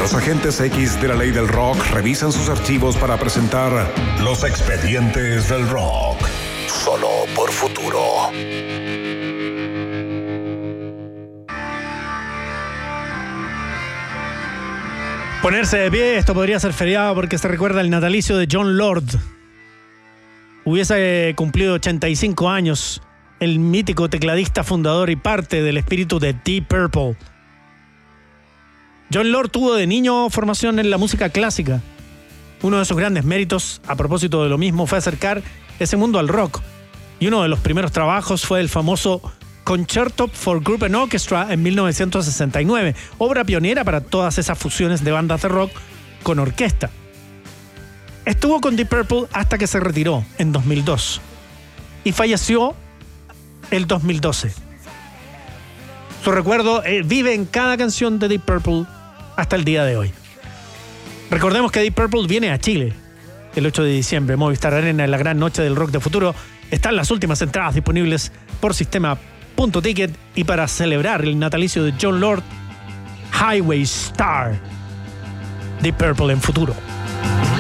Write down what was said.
Los agentes X de la ley del rock revisan sus archivos para presentar Los Expedientes del Rock. Solo por Futuro. Ponerse de pie, esto podría ser feriado porque se recuerda el natalicio de Jon Lord. Hubiese cumplido 85 años, el mítico tecladista fundador y parte del espíritu de Deep Purple. Jon Lord tuvo de niño formación en la música clásica. Uno de sus grandes méritos, a propósito de lo mismo, fue acercar ese mundo al rock. Y uno de los primeros trabajos fue el famoso Concerto for Group and Orchestra en 1969, obra pionera para todas esas fusiones de bandas de rock con orquesta. Estuvo con Deep Purple hasta que se retiró en 2002 y falleció el 2012. Su recuerdo vive en cada canción de Deep Purple hasta el día de hoy. Recordemos que Deep Purple viene a Chile el 8 de diciembre, Movistar Arena, en la gran noche del rock de futuro. Están las últimas entradas disponibles por sistema.ticket y para celebrar el natalicio de Jon Lord, Highway Star, Deep Purple en futuro.